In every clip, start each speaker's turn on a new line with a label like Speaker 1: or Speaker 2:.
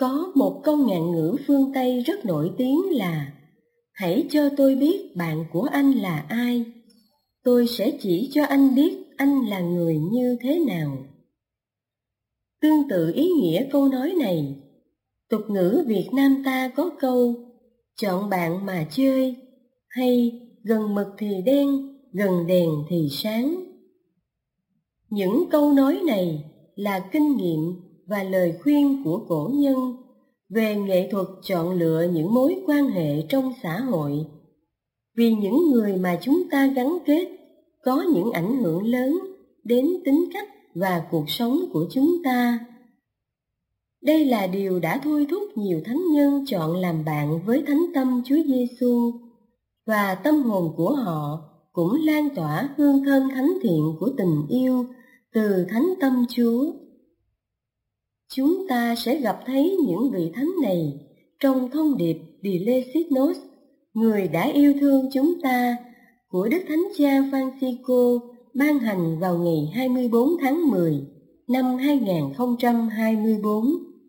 Speaker 1: Có một câu ngạn ngữ phương Tây rất nổi tiếng là: hãy cho tôi biết bạn của anh là ai, tôi sẽ chỉ cho anh biết anh là người như thế nào. Tương tự ý nghĩa câu nói này, tục ngữ Việt Nam ta có câu chọn bạn mà chơi, hay gần mực thì đen, gần đèn thì sáng. Những câu nói này là kinh nghiệm và lời khuyên của cổ nhân về nghệ thuật chọn lựa những mối quan hệ trong xã hội, vì những người mà chúng ta gắn kết có những ảnh hưởng lớn đến tính cách và cuộc sống của chúng ta. Đây là điều đã thôi thúc nhiều thánh nhân chọn làm bạn với thánh tâm Chúa Giêsu, và tâm hồn của họ cũng lan tỏa hương thơm thánh thiện của tình yêu từ thánh tâm Chúa. Chúng ta sẽ gặp thấy những vị thánh này trong thông điệp Dilesis, người đã yêu thương chúng ta, của Đức Thánh Cha Francisco ban hành vào ngày 24 tháng 10 năm 2024.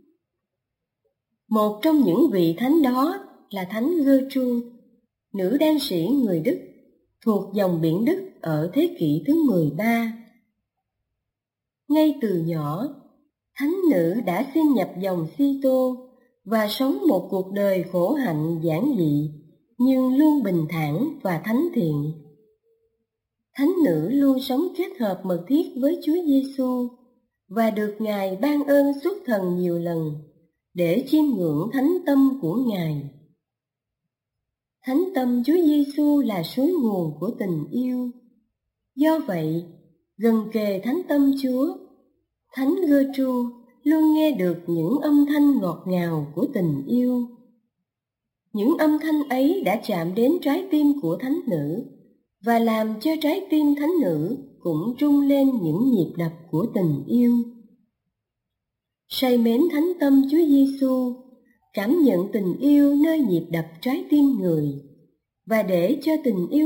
Speaker 1: Một trong những vị thánh đó là Thánh Gertrude, nữ đan sĩ người Đức, thuộc dòng biển Đức ở thế kỷ thứ 13. Ngay từ nhỏ, thánh nữ đã xin nhập dòng Kitô và sống một cuộc đời khổ hạnh giản dị, nhưng luôn bình thản và thánh thiện. Thánh nữ luôn sống kết hợp mật thiết với Chúa Giêsu và được Ngài ban ơn xuất thần nhiều lần để chiêm ngưỡng thánh tâm của Ngài. Thánh tâm Chúa Giêsu là suối nguồn của tình yêu. Do vậy, gần kề thánh tâm Chúa, Thánh Gertrude luôn nghe được những âm thanh ngọt ngào của tình yêu. Những âm thanh ấy đã chạm đến trái tim của thánh nữ và làm cho trái tim thánh nữ cũng rung lên những nhịp đập của tình yêu. Say mến thánh tâm Chúa Giêsu, cảm nhận tình yêu nơi nhịp đập trái tim người, và để cho tình yêu